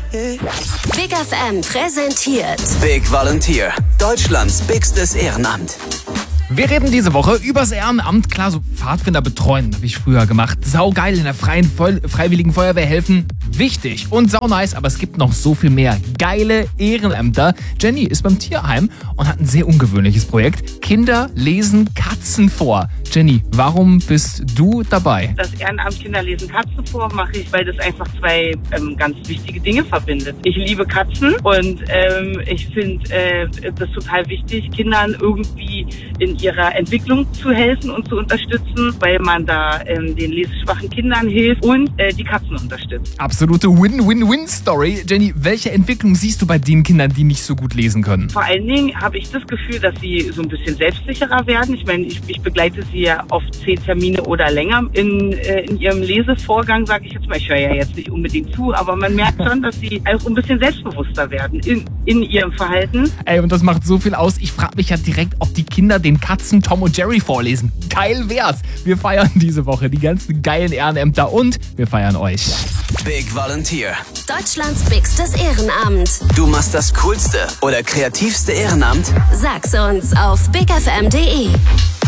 Big FM präsentiert Big Volunteer, Deutschlands bigstes Ehrenamt. Wir reden diese Woche übers Ehrenamt. Klar, so Pfadfinder betreuen habe ich früher gemacht. Saugeil, in der freiwilligen Feuerwehr helfen. Wichtig und saunice, aber es gibt noch so viel mehr geile Ehrenämter. Jenny ist beim Tierheim und hat ein sehr ungewöhnliches Projekt. Kinder lesen Katzen vor. Jenny, warum bist du dabei? Das Ehrenamt Kinder lesen Katzen vor mache ich, weil das einfach zwei ganz wichtige Dinge verbindet. Ich liebe Katzen und ich finde das total wichtig, Kindern irgendwie in ihrer Entwicklung zu helfen und zu unterstützen, weil man da den leseschwachen Kindern hilft und die Katzen unterstützt. Absolute Win-Win-Win-Story. Jenny, welche Entwicklung siehst du bei den Kindern, die nicht so gut lesen können? Vor allen Dingen habe ich das Gefühl, dass sie so ein bisschen selbstsicherer werden. Ich meine, ich begleite sie ja auf 10 Termine oder länger in ihrem Lesevorgang, sage ich jetzt mal. Ich höre ja jetzt nicht unbedingt zu, aber man merkt schon, dass sie auch ein bisschen selbstbewusster werden in ihrem Verhalten. Ey, und das macht so viel aus. Ich frage mich ja direkt, ob die Kinder den Katzen Tom und Jerry vorlesen. Geil wär's. Wir feiern diese Woche die ganzen geilen Ehrenämter und wir feiern euch. Big Volunteer. Deutschlands bigstes Ehrenamt. Du machst das coolste oder kreativste Ehrenamt? Sag's uns auf bigfm.de.